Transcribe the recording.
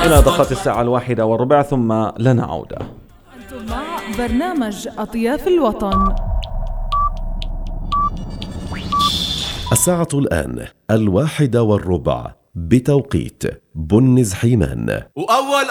إلى دقات الساعة 1:15 ثم لنا عودة. أنتم مع برنامج أطياف الوطن. الساعة الآن 1:15 بتوقيت بنز حيمان. وأول